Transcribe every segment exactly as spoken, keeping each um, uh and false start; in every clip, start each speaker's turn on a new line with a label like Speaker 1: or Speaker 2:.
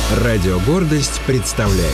Speaker 1: Радио «Гордость» представляет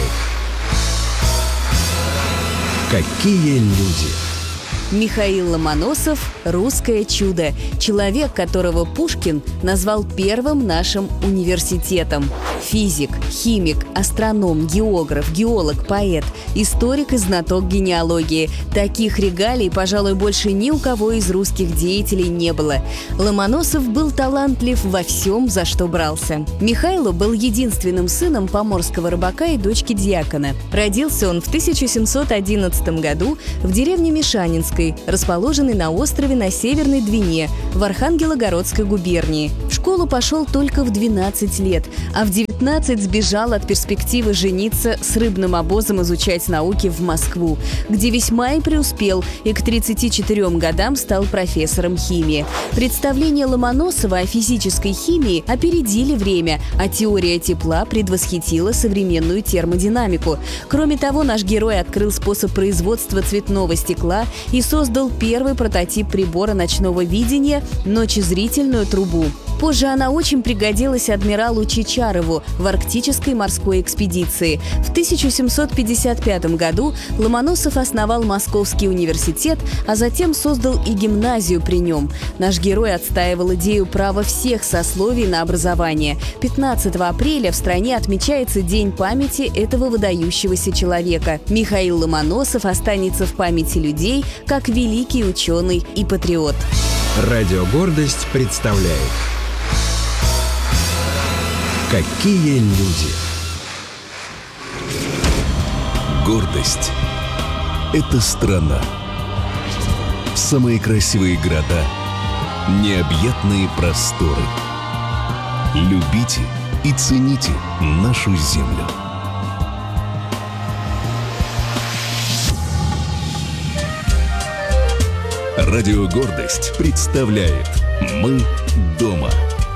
Speaker 1: «Какие люди».
Speaker 2: Михаил Ломоносов – русское чудо. Человек, которого Пушкин назвал первым нашим университетом. Физик, химик, астроном, географ, геолог, поэт, историк и знаток генеалогии. Таких регалий, пожалуй, больше ни у кого из русских деятелей не было. Ломоносов был талантлив во всем, за что брался. Михаил был единственным сыном поморского рыбака и дочки дьякона. Родился он в тысяча семьсот одиннадцатом году в деревне Мишанинск, расположенный на острове на Северной Двине в Архангелогородской губернии. В школу пошел только в двенадцать лет, а в девятнадцать сбежал от перспективы жениться, с рыбным обозом изучать науки в Москву, где весьма и преуспел, и к тридцати четырем годам стал профессором химии. Представления Ломоносова о физической химии опередили время, а теория тепла предвосхитила современную термодинамику. Кроме того, наш герой открыл способ производства цветного стекла и создал первый прототип прибора ночного видения – ночезрительную трубу. Позже она очень пригодилась адмиралу Чичарову в арктической морской экспедиции. В тысяча семьсот пятьдесят пятом году Ломоносов основал Московский университет, а затем создал и гимназию при нем. Наш герой отстаивал идею права всех сословий на образование. пятнадцатого апреля в стране отмечается День памяти этого выдающегося человека. Михаил Ломоносов останется в памяти людей как великий ученый и патриот.
Speaker 1: Радио «Гордость» представляет «Какие люди».
Speaker 3: Гордость – это страна. Самые красивые города, необъятные просторы. Любите и цените нашу землю. Радио «Гордость» представляет «Мы дома».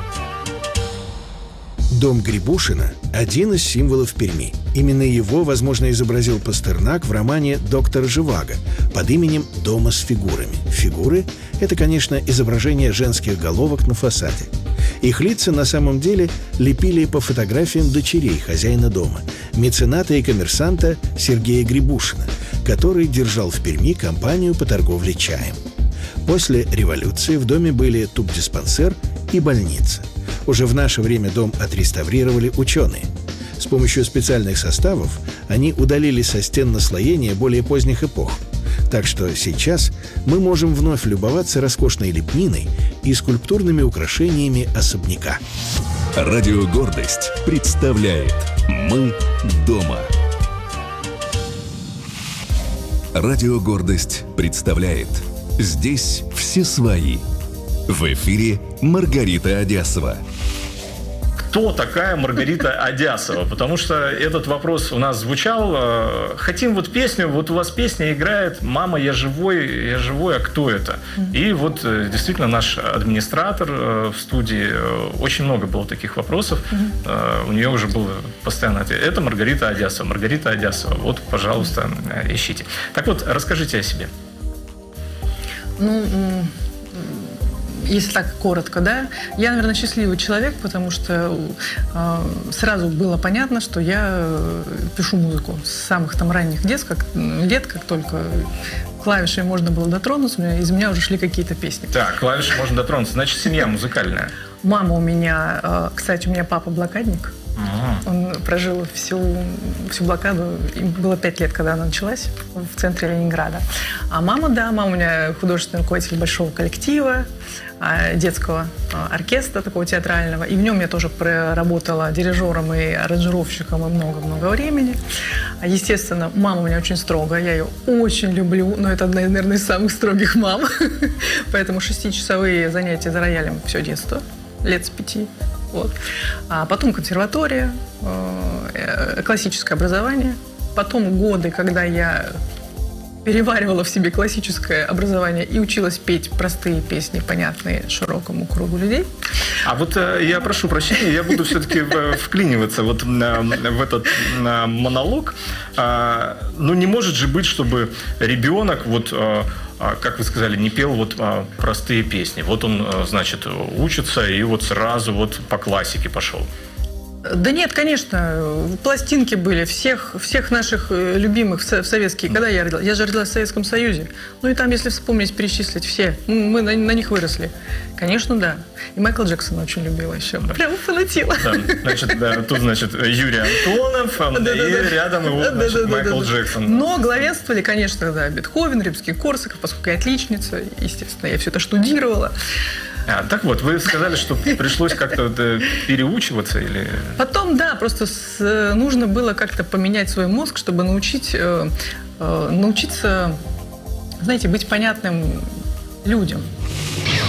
Speaker 4: Дом Грибушина – один из символов Перми. Именно его, возможно, изобразил Пастернак в романе «Доктор Живаго» под именем «Дома с фигурами». Фигуры – это, конечно, изображение женских головок на фасаде. Их лица на самом деле лепили по фотографиям дочерей хозяина дома, мецената и коммерсанта Сергея Грибушина, который держал в Перми компанию по торговле чаем. После революции в доме были тубдиспансер и больница. Уже в наше время дом отреставрировали ученые. С помощью специальных составов они удалили со стен наслоения более поздних эпох. Так что сейчас мы можем вновь любоваться роскошной лепниной и скульптурными украшениями особняка.
Speaker 3: Радио «Гордость» представляет «Мы дома». Радио «Гордость» представляет «Здесь все свои». В эфире Маргарита Одясова.
Speaker 5: Кто такая Маргарита Одясова? Потому что этот вопрос у нас звучал. Хотим вот песню, вот у вас песня играет «Мама, я живой, я живой, а кто это?» И вот действительно наш администратор в студии, очень много было таких вопросов. У нее уже было постоянно ответ. Это Маргарита Одясова. Маргарита Одясова. Вот, пожалуйста, ищите. Так вот, расскажите о себе.
Speaker 6: Ну... Если так коротко, да, я, наверное, счастливый человек, потому что э, сразу было понятно, что я пишу музыку с самых там ранних дет, как, лет, как только клавишей можно было дотронуться, из меня уже шли какие-то песни.
Speaker 5: Так, клавиши можно дотронуться, значит, семья музыкальная.
Speaker 6: Мама у меня, э, кстати, у меня папа блокадник. Он прожил всю, всю блокаду. Им было пять лет, когда она началась в центре Ленинграда. А мама, да, мама у меня художественный руководитель большого коллектива, детского оркестра такого театрального. И в нем я тоже проработала дирижером и аранжировщиком и много-много времени. Естественно, мама у меня очень строгая, я ее очень люблю, но это одна, наверное, из самых строгих мам. Поэтому шестичасовые занятия за роялем все детство, лет с пяти. Вот. А потом консерватория, э, классическое образование. Потом годы, когда я переваривала в себе классическое образование и училась петь простые песни, понятные широкому кругу людей.
Speaker 5: А вот э, я прошу прощения, я буду все-таки вклиниваться вот э, в этот э, монолог. Э, ну, не может же быть, чтобы ребенок вот... Э, как вы сказали, не пел вот а, простые песни. Вот он, значит, учится и вот сразу вот по классике пошел.
Speaker 6: Да нет, конечно, пластинки были всех, всех наших любимых в советские. Когда я родилась? Я же родилась в Советском Союзе. Ну и там, если вспомнить, перечислить все, мы на, на них выросли. Конечно, да. И Майкла Джексона очень любила еще. Прямо фанатила.
Speaker 5: Да, значит, да, тут, значит, Юрий Антонов, а да, и да, да. рядом его, значит, да, да, Майкл да, да, Джексон.
Speaker 6: Но главенствовали, конечно, да, Бетховен, Римский-Корсаков, поскольку я отличница, естественно, я все это штудировала.
Speaker 5: А, так вот, вы сказали, что пришлось как-то переучиваться или...
Speaker 6: Потом, да, просто с, нужно было как-то поменять свой мозг, чтобы научить, э, э, научиться, знаете, быть понятным людям.